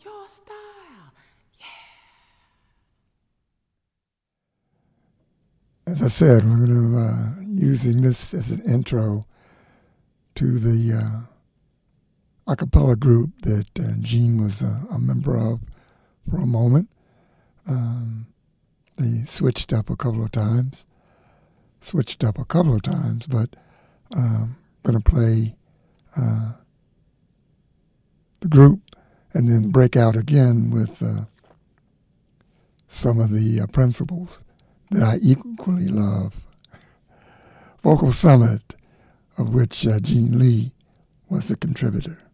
your style. As I said, we're going to using this as an intro to the a cappella group that Gene was a member of for a moment. They switched up a couple of times, but I'm going to play the group and then break out again with some of the principles that I equally love. Vocal Summit, of which Gene Lee was the contributor.